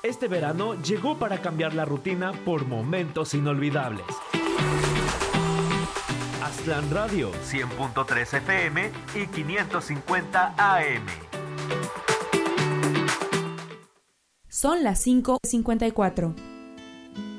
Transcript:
Este verano llegó para cambiar la rutina por momentos inolvidables. Aztlán Radio, 100.3 FM y 550 AM. Son las 5:54.